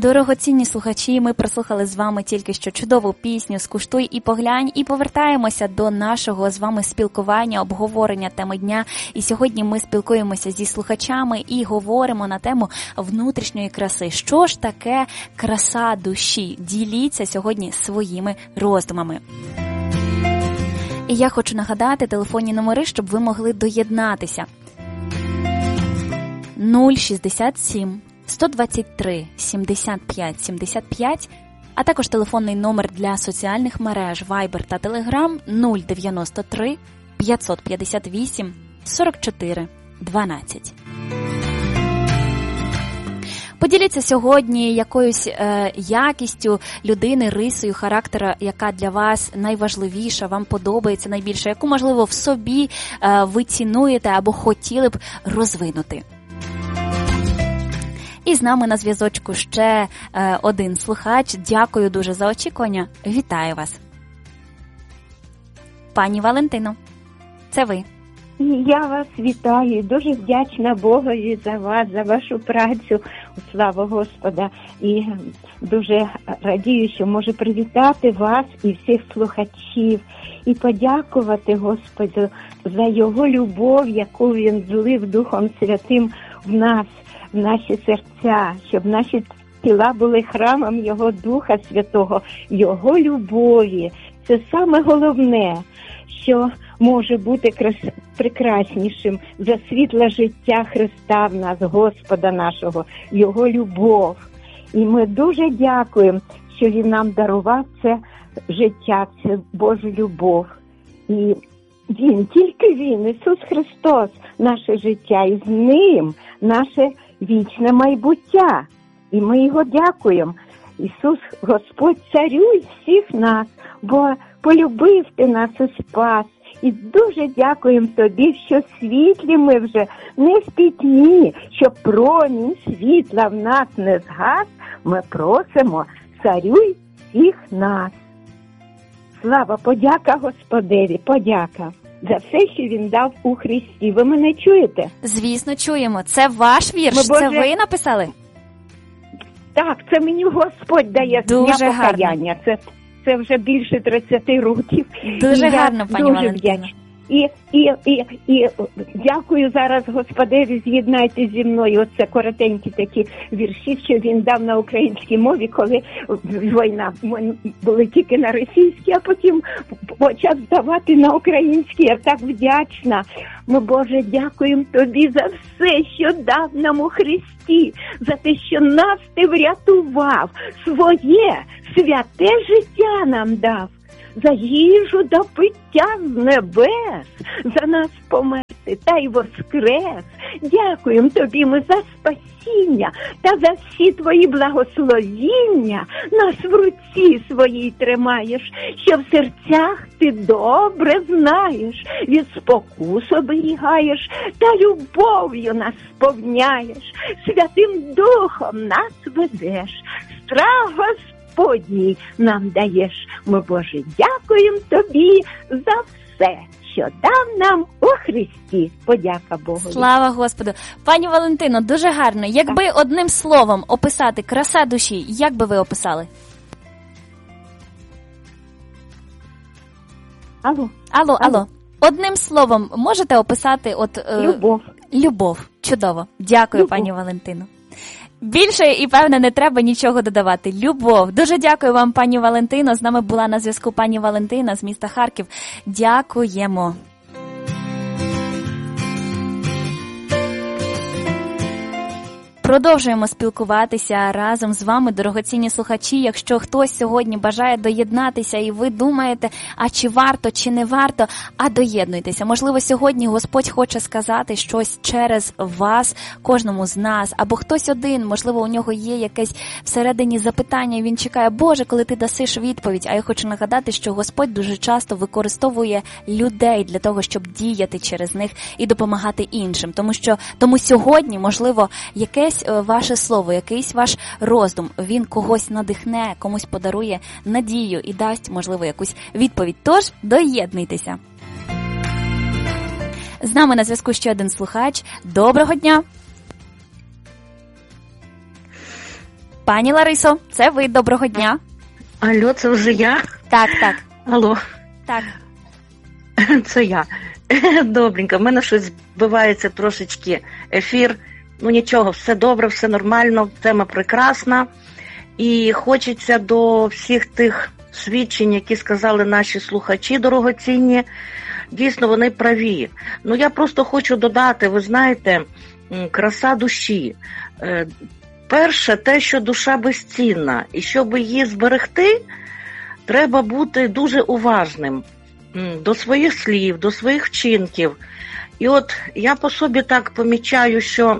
Дорогоцінні слухачі, ми прослухали з вами тільки що чудову пісню «Скуштуй і поглянь» і повертаємося до нашого з вами спілкування, обговорення теми дня. І сьогодні ми спілкуємося зі слухачами і говоримо на тему внутрішньої краси. Що ж таке краса душі? Діліться сьогодні своїми роздумами. І я хочу нагадати телефонні номери, щоб ви могли доєднатися. 067 123 75 75, а також телефонний номер для соціальних мереж Viber та Telegram 093 558 44 12. Поділіться сьогодні якоюсь якістю людини, рисою характера, яка для вас найважливіша, вам подобається найбільше, яку, можливо, в собі ви цінуєте або хотіли б розвинути. І з нами на зв'язочку ще один слухач. Дякую дуже за очікування. Вітаю вас. Пані Валентино, це ви. Я вас вітаю. Дуже вдячна Богові за вас, за вашу працю. Слава Господа. І дуже радію, що можу привітати вас і всіх слухачів. І подякувати Господу за Його любов, яку Він злив Духом Святим в нас, в наші серця, щоб наші тіла були храмом Його Духа Святого, Його любові. Це саме головне, що може бути прекраснішим за світле життя Христа в нас, Господа нашого, Його любов. І ми дуже дякуємо, що Він нам дарував це життя, це Божу любов. І Він, тільки Він, Ісус Христос, наше життя, і з Ним наше вічне майбуття. І ми Його дякуємо. Ісус, Господь, царюй всіх нас, бо полюбив Ти нас і спас. І дуже дякуємо Тобі, що світлі ми вже не в пітьмі, щоб промінь світла в нас не згас. Ми просимо, царюй всіх нас. Слава, подяка Господеві, подяка за все, що Він дав у Христі. Ви мене чуєте? Звісно, чуємо. Це ваш вірш? Це ви написали? Так, це мені Господь дає з дня покаяння. Це вже більше 30 років. Дуже гарно, пані Валентино. І дякую зараз Господеві, з'єднайте зі мною оце коротенькі такі вірші, що він дав на українській мові, коли війна була тільки на російській, а потім почав здавати на українській. Я так вдячна. Ми, Боже, дякуємо Тобі за все, що дав нам у Христі, за те, що нас Ти врятував, своє святе життя нам дав. За їжу до пиття з небес, за нас померти та й воскрес. Дякуємо Тобі ми за спасіння та за всі Твої благословіння. Нас в руці своїй тримаєш, що в серцях Ти добре знаєш. Від спокус оберігаєш та любов'ю нас сповняєш. Святим Духом нас ведеш, страх Господній нам даєш. Ми, Боже, дякуємо Тобі за все, що дав нам у Христі. Подяка Богу. Слава Господу. Пані Валентино, дуже гарно. Якби одним словом описати краса душі, як би ви описали? Алло. Одним словом можете описати Любов. Любов. Чудово. Дякую, пані Валентино. Більше, і, певне, не треба нічого додавати. Любов. Дуже дякую вам, пані Валентино. З нами була на зв'язку пані Валентина з міста Харків. Дякуємо. Продовжуємо спілкуватися разом з вами, дорогоцінні слухачі. Якщо хтось сьогодні бажає доєднатися і ви думаєте, а чи варто, чи не варто, а доєднуйтеся. Можливо, сьогодні Господь хоче сказати щось через вас, кожному з нас, або хтось один, можливо, у нього є якесь всередині запитання, і він чекає, Боже, коли ти дасиш відповідь. А я хочу нагадати, що Господь дуже часто використовує людей для того, щоб діяти через них і допомагати іншим. Тому сьогодні, можливо, якесь ваше слово, якийсь ваш роздум, він когось надихне, комусь подарує надію і дасть, можливо, якусь відповідь. Тож, доєднуйтеся. З нами на зв'язку ще один слухач. Доброго дня! Пані Ларисо, це ви, доброго дня. Алло, це вже я? Так. Алло. Так. Це я. Добренько, в мене щось збивається трошечки ефір. Ну нічого, все добре, все нормально, тема прекрасна. І хочеться до всіх тих свідчень, які сказали наші слухачі дорогоцінні, дійсно вони праві. Ну я просто хочу додати, ви знаєте, краса душі. Перше, те, що душа безцінна, і щоб її зберегти, треба бути дуже уважним до своїх слів, до своїх вчинків. І от я по собі так помічаю, що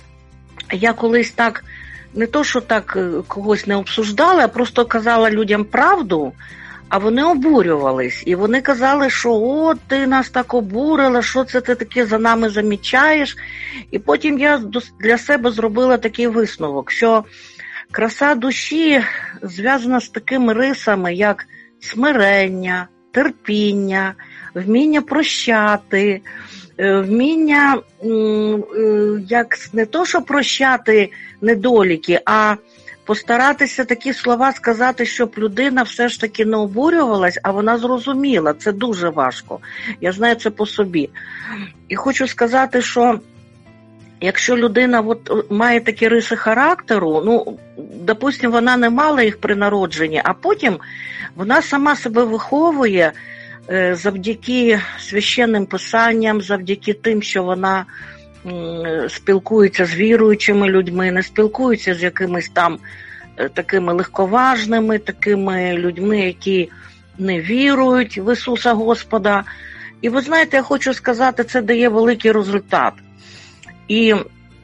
я колись так, не то що так когось не обсуждала, а просто казала людям правду, а вони обурювались. І вони казали, що от ти нас так обурила, що це ти таке за нами замічаєш. І потім я для себе зробила такий висновок, що краса душі зв'язана з такими рисами, як смирення, терпіння, вміння прощати, вміння як не то, що прощати недоліки, а постаратися такі слова сказати, щоб людина все ж таки не обурювалась, а вона зрозуміла. Це дуже важко. Я знаю це по собі. І хочу сказати, що якщо людина от має такі риси характеру, ну, допустимо, вона не мала їх при народженні, а потім вона сама себе виховує завдяки священним писанням, завдяки тим, що вона спілкується з віруючими людьми, не спілкується з якимись там такими легковажними, такими людьми, які не вірують в Ісуса Господа. І ви знаєте, я хочу сказати, це дає великий результат. І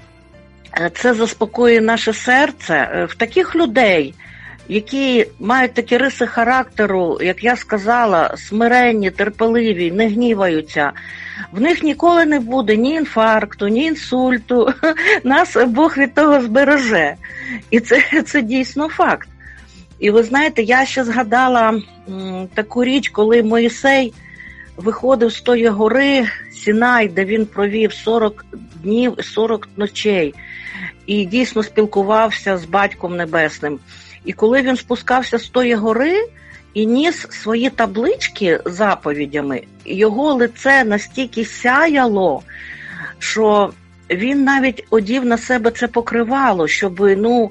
це заспокоює наше серце. В таких людей, які мають такі риси характеру, як я сказала, смиренні, терпеливі, не гніваються, в них ніколи не буде ні інфаркту, ні інсульту. Нас Бог від того збереже. І це дійсно факт. І ви знаєте, я ще згадала таку річ, коли Мойсей виходив з тої гори Сінай, де він провів 40 днів і 40 ночей, і дійсно спілкувався з Батьком Небесним. І коли він спускався з тої гори і ніс свої таблички з заповідями, його лице настільки сяяло, що він навіть одів на себе це покривало, щоб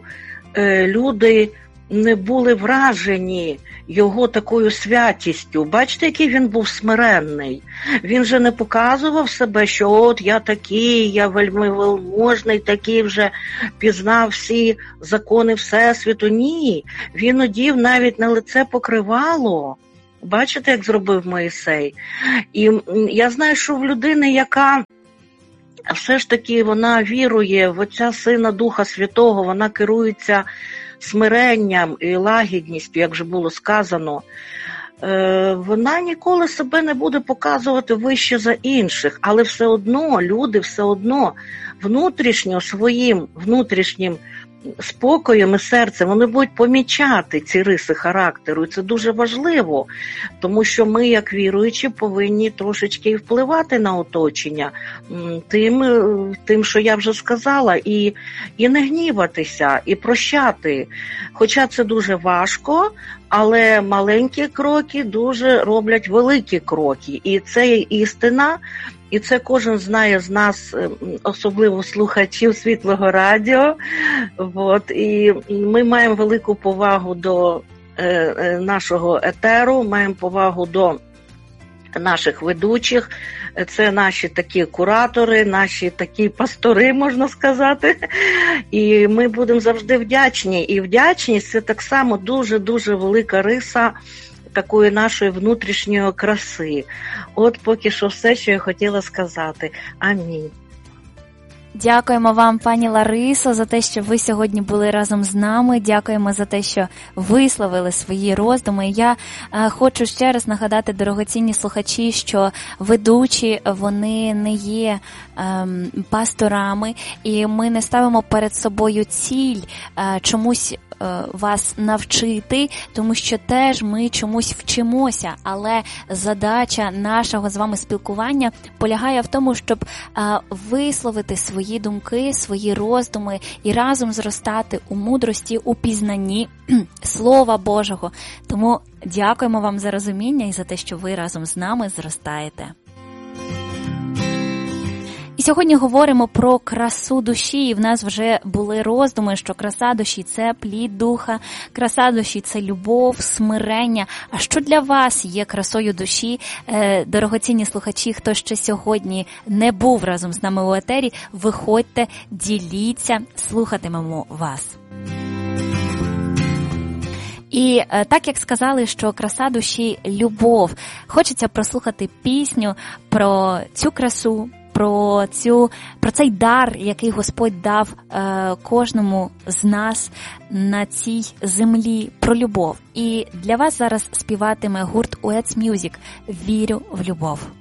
люди не були вражені його такою святістю. Бачите, який він був смиренний. Він же не показував себе, що от я такий, я вельми велможний, такий вже пізнав всі закони Всесвіту. Ні, він одів навіть на лице покривало. Бачите, як зробив Мойсей? І я знаю, що в людини, яка все ж таки вона вірує в Отця, Сина, Духа Святого, вона керується смиренням і лагідністю, як вже було сказано, вона ніколи себе не буде показувати вище за інших, але все одно, люди все одно внутрішньо своїм внутрішнім спокоєм і серцем вони будуть помічати ці риси характеру. І це дуже важливо, тому що ми, як віруючі, повинні трошечки впливати на оточення тим, що я вже сказала, і не гніватися, і прощати. Хоча це дуже важко, але маленькі кроки дуже роблять великі кроки. І це є істина, і це кожен знає з нас, особливо слухачів Світлого Радіо. І ми маємо велику повагу до нашого етеру, маємо повагу до наших ведучих. Це наші такі куратори, наші такі пастори, можна сказати. І ми будемо завжди вдячні. І вдячність – це так само дуже-дуже велика риса такої нашої внутрішньої краси. От поки що все, що я хотіла сказати. Амінь. Дякуємо вам, пані Ларисо, за те, що ви сьогодні були разом з нами. Дякуємо за те, що висловили свої роздуми. Я хочу ще раз нагадати, дорогоцінні слухачі, що ведучі, вони не є пасторами, і ми не ставимо перед собою ціль чомусь вас навчити, тому що теж ми чомусь вчимося, але задача нашого з вами спілкування полягає в тому, щоб висловити свої свої думки, свої роздуми і разом зростати у мудрості, у пізнанні Слова Божого. Тому дякуємо вам за розуміння і за те, що ви разом з нами зростаєте. І сьогодні говоримо про красу душі, і в нас вже були роздуми, що краса душі – це плід духа, краса душі – це любов, смирення. А що для вас є красою душі? Дорогоцінні слухачі, хто ще сьогодні не був разом з нами у етері, виходьте, діліться, слухатимемо вас. І так, як сказали, що краса душі – любов, хочеться прослухати пісню про цю красу, про цей дар, який Господь дав кожному з нас на цій землі, про любов. І для вас зараз співатиме гурт Уец Music «Вірю в любов».